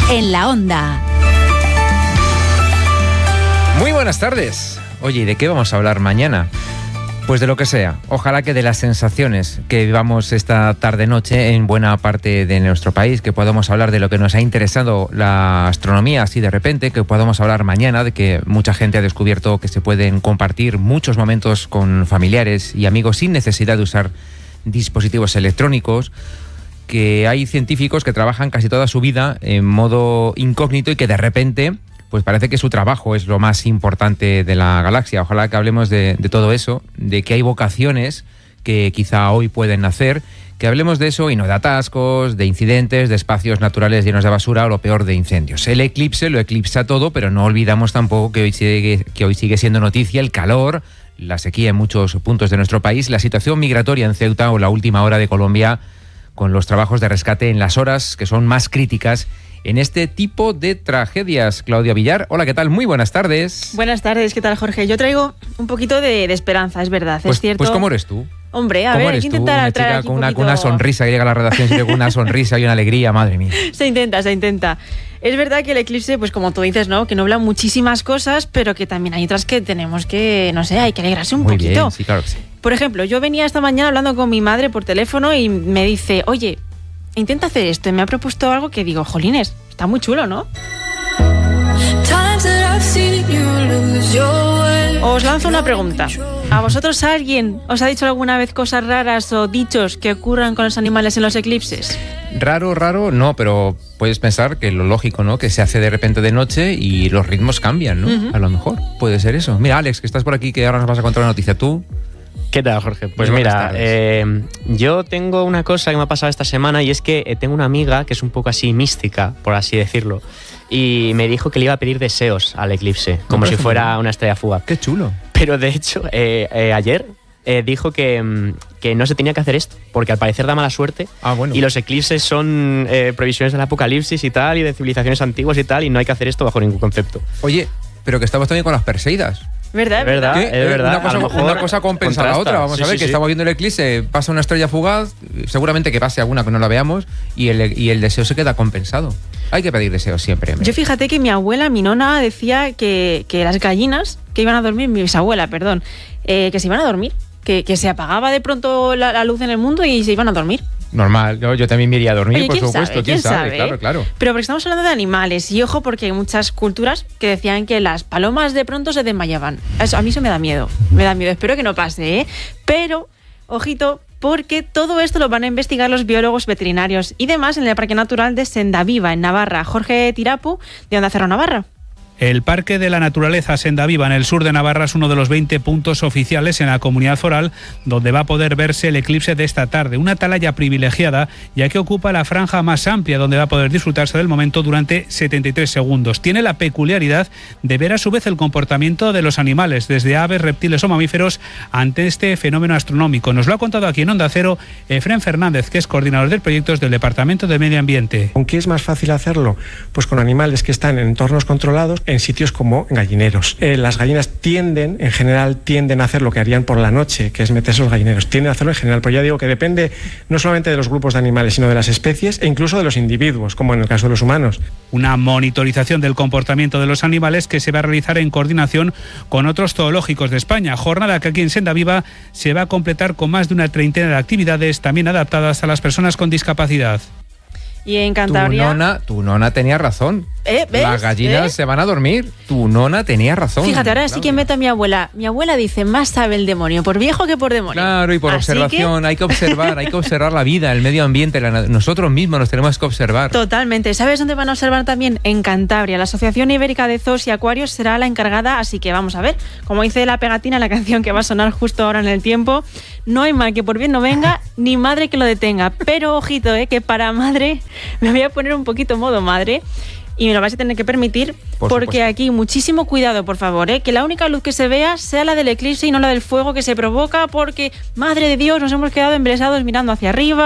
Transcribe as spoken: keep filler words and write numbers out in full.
en la Onda. Muy buenas tardes. Oye, ¿y de qué vamos a hablar mañana? Pues de lo que sea. Ojalá que de las sensaciones que vivamos esta tarde-noche en buena parte de nuestro país, que podamos hablar de lo que nos ha interesado la astronomía así de repente, que podamos hablar mañana de que mucha gente ha descubierto que se pueden compartir muchos momentos con familiares y amigos sin necesidad de usar dispositivos electrónicos, que hay científicos que trabajan casi toda su vida en modo incógnito y que de repente pues parece que su trabajo es lo más importante de la galaxia. Ojalá que hablemos de, de todo eso, de que hay vocaciones que quizá hoy pueden nacer, que hablemos de eso y no de atascos, de incidentes, de espacios naturales llenos de basura o lo peor, de incendios. El eclipse lo eclipsa todo, pero no olvidamos tampoco que hoy sigue, que hoy sigue siendo noticia el calor, la sequía en muchos puntos de nuestro país, la situación migratoria en Ceuta o la última hora de Colombia, con los trabajos de rescate en las horas que son más críticas en este tipo de tragedias. Claudia Villar, hola, ¿qué tal? Muy buenas tardes. Buenas tardes, ¿qué tal, Jorge? Yo traigo un poquito de, de esperanza, es verdad, pues, es cierto. Pues ¿cómo eres tú? Hombre, a ¿Cómo ver, hay eres que tú? intentar Una traer chica aquí con un una, poquito... con una sonrisa, que llega a la redacción siempre con una sonrisa y una alegría, madre mía. Se intenta, se intenta. Es verdad que el eclipse, pues como tú dices, ¿no? Que nubla muchísimas cosas, pero que también hay otras que tenemos que, no sé, hay que alegrarse un Muy poquito. bien, sí, claro que sí. Por ejemplo, yo venía esta mañana hablando con mi madre por teléfono y me dice, oye, intenta hacer esto. Y me ha propuesto algo que digo, jolines, está muy chulo, ¿no? Os lanzo una pregunta. ¿A vosotros alguien os ha dicho alguna vez cosas raras o dichos que ocurran con los animales en los eclipses? Raro, raro, no, pero puedes pensar que lo lógico, ¿no? Que se hace de repente de noche y los ritmos cambian, ¿no? Uh-huh. A lo mejor puede ser eso. Mira, Alex, que estás por aquí, que ahora nos vas a contar una noticia. ¿Tú? ¿Qué tal, Jorge? Pues Muy mira, eh, yo tengo una cosa que me ha pasado esta semana y es que eh, tengo una amiga que es un poco así mística, por así decirlo, y me dijo que le iba a pedir deseos al eclipse, como si fuera una estrella fugaz. ¡Qué chulo! Pero de hecho, eh, eh, ayer eh, dijo que, que no se tenía que hacer esto, porque al parecer da mala suerte. Ah, bueno. Y los eclipses son eh, previsiones del apocalipsis y tal, y de civilizaciones antiguas y tal, y no hay que hacer esto bajo ningún concepto. Oye, pero que estamos también con las Perseidas. ¿Verdad? Es verdad, ¿Qué? es verdad. Una cosa, a lo mejor una cosa compensa contrasta. la otra. Vamos sí, a ver, sí, que sí. estamos viendo el eclipse, pasa una estrella fugaz, seguramente que pase alguna que no la veamos, y el, y el deseo se queda compensado. Hay que pedir deseos siempre. Yo fíjate que mi abuela, mi nona, decía que, que las gallinas que iban a dormir, mi bisabuela, perdón, eh, que se iban a dormir, que, que se apagaba de pronto la, la luz en el mundo y se iban a dormir. Normal, yo, yo también me iría a dormir, Oye, por ¿quién supuesto, sabe? quién ¿Quién sabe? sabe? Claro, claro. Pero porque estamos hablando de animales, y ojo, porque hay muchas culturas que decían que las palomas de pronto se desmayaban. Eso, a mí eso me da miedo, me da miedo, espero que no pase, ¿eh? Pero, ojito, porque todo esto lo van a investigar los biólogos veterinarios y demás en el Parque Natural de Sendaviva, en Navarra. Jorge Tirapu, de Onda Cero Navarra. El Parque de la Naturaleza Sendaviva en el sur de Navarra es uno de los veinte puntos oficiales en la comunidad foral donde va a poder verse el eclipse de esta tarde. Una atalaya privilegiada ya que ocupa la franja más amplia donde va a poder disfrutarse del momento durante setenta y tres segundos. Tiene la peculiaridad de ver a su vez el comportamiento de los animales, desde aves, reptiles o mamíferos, ante este fenómeno astronómico. Nos lo ha contado aquí en Onda Cero Efrén Fernández, que es coordinador de proyectos del Departamento de Medio Ambiente. ¿Con qué es más fácil hacerlo? Pues con animales que están en entornos controlados, en sitios como gallineros. Eh, las gallinas tienden, en general, tienden a hacer lo que harían por la noche, que es meterse los gallineros. Tienden a hacerlo en general, pero ya digo que depende no solamente de los grupos de animales, sino de las especies e incluso de los individuos, como en el caso de los humanos. Una monitorización del comportamiento de los animales que se va a realizar en coordinación con otros zoológicos de España. Jornada que aquí en Sendaviva se va a completar con más de una treintena de actividades también adaptadas a las personas con discapacidad. Y en Cantabria... Tu nona, tu nona tenía razón. ¿Eh? ¿Ves? Las gallinas ¿Eh? se van a dormir. Tu nona tenía razón. Fíjate, ahora Claudia. sí que meto a mi abuela. Mi abuela dice, más sabe el demonio por viejo que por demonio. Claro, y por Así observación. que... Hay que observar, hay que observar la vida, el medio ambiente. La, nosotros mismos nos tenemos que observar. Totalmente. ¿Sabes dónde van a observar también? En Cantabria. La Asociación Ibérica de Zoos y Acuarios será la encargada, así que vamos a ver. Como dice la pegatina, la canción que va a sonar justo ahora en el tiempo, no hay mal que por bien no venga, ni madre que lo detenga. Pero ojito, eh, que para madre me voy a poner un poquito modo madre. Y me lo vais a tener que permitir, por porque supuesto. Aquí muchísimo cuidado, por favor, ¿eh? Que la única luz que se vea sea la del eclipse y no la del fuego que se provoca, porque, madre de Dios, nos hemos quedado embelesados mirando hacia arriba.